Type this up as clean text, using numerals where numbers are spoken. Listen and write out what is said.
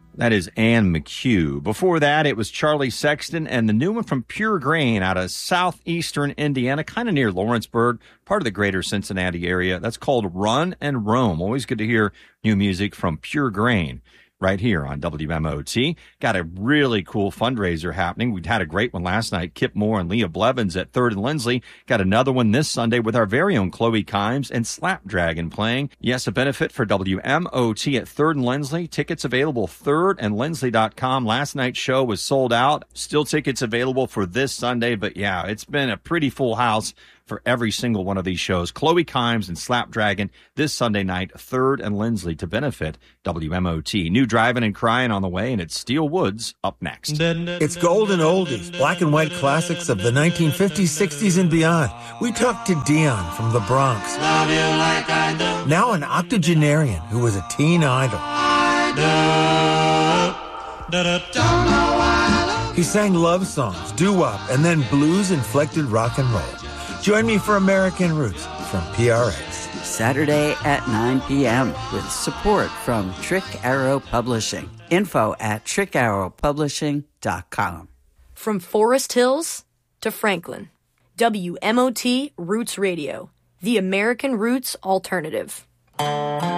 That is Ann McHugh. Before that, it was Charlie Sexton and the new one from Pure Grain out of southeastern Indiana, kind of near Lawrenceburg, part of the greater Cincinnati area. That's called Run and Roam. Always good to hear new music from Pure Grain right here on WMOT. Got a really cool fundraiser happening. We'd had a great one last night. Kip Moore and Leah Blevins at 3rd and Lindsley. Got another one this Sunday with our very own Chloe Kimes and Slapdragon playing. Yes, a benefit for WMOT at 3rd and Lindsley. Tickets available 3rdandlindsley.com. Last night's show was sold out. Still tickets available for this Sunday, but yeah, it's been a pretty full house for every single one of these shows. Chloe Kimes and Slapdragon this Sunday night, 3rd and Lindsley, to benefit WMOT. New Driving and Crying on the way, and it's Steel Woods up next. It's golden oldies, black and white classics of the 1950s, 60s, and beyond. We talked to Dion from the Bronx. Now an octogenarian who was a teen idol. He sang love songs, doo-wop, and then blues-inflected rock and roll. Join me for American Roots from PRX. Saturday at 9 p.m. with support from Trick Arrow Publishing. Info at trickarrowpublishing.com. From Forest Hills to Franklin, WMOT Roots Radio, the American Roots Alternative.